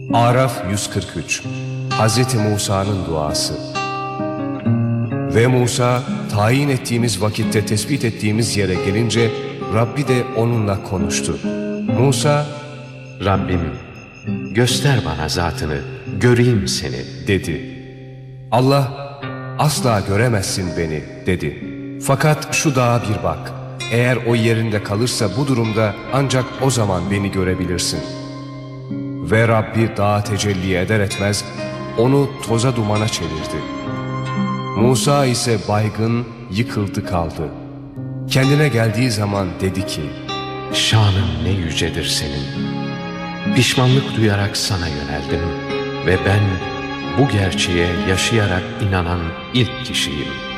Araf 143. Hz. Musa'nın duası. Ve Musa tayin ettiğimiz vakitte tespit ettiğimiz yere gelince Rabbi de onunla konuştu. Musa, Rabbim, göster bana zatını, göreyim seni dedi. Allah, asla göremezsin beni dedi. Fakat şu dağa bir bak. Eğer o yerinde kalırsa bu durumda ancak o zaman beni görebilirsin. Ve Rabbi dağa tecelli eder etmez onu toza dumana çevirdi. Musa ise baygın, yıkıldı kaldı. Kendine geldiği zaman dedi ki, şanın ne yücedir senin. Pişmanlık duyarak sana yöneldim ve ben bu gerçeğe yaşayarak inanan ilk kişiyim.